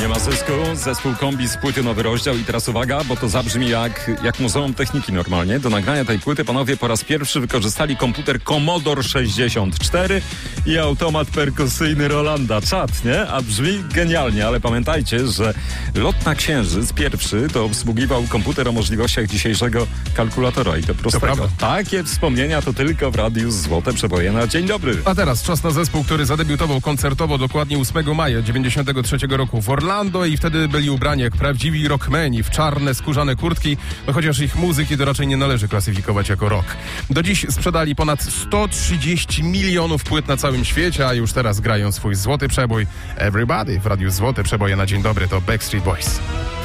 Nie ma zysku, zespół Kombi z płyty nowy rozdział i teraz uwaga, bo to zabrzmi jak Muzeum Techniki normalnie. Do nagrania tej płyty panowie po raz pierwszy wykorzystali komputer Commodore 64 i automat perkusyjny Rolanda. Czad, nie? A brzmi genialnie, ale pamiętajcie, że lot na Księżyc pierwszy to obsługiwał komputer o możliwościach dzisiejszego kalkulatora i to prostego. Takie wspomnienia to tylko w Radiu Złote Przeboje na dzień dobry. A teraz czas na zespół, który zadebiutował koncertowo dokładnie 8 maja 93 roku w Orlando i wtedy byli ubrani jak prawdziwi rockmeni w czarne, skórzane kurtki, no chociaż ich muzyki to raczej nie należy klasyfikować jako rock. Do dziś sprzedali ponad 130 milionów płyt na całym świecie, a już teraz grają swój złoty przebój Everybody w Radiu Złote Przeboje na dzień dobry. To Backstreet Boys.